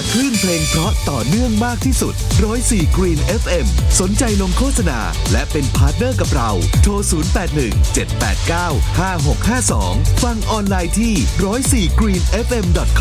จากคลื่นเพลงเพราะต่อเนื่องมากที่สุด104 Green FM สนใจลงโฆษณาและเป็นพาร์ทเนอร์กับเราโทร0817895652ฟังออนไลน์ที่104greenfm.com